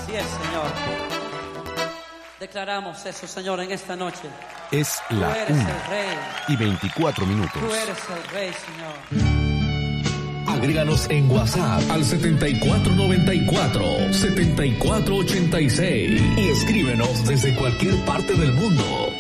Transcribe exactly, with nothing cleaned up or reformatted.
Así es, Señor. Declaramos eso, Señor, en esta noche. Es la Tú eres una el Rey. y veinticuatro minutos. Tú eres el Rey, Señor. Agréganos en WhatsApp al setenta y cuatro noventa y cuatro, setenta y cuatro ochenta y seis y escríbenos desde cualquier parte del mundo.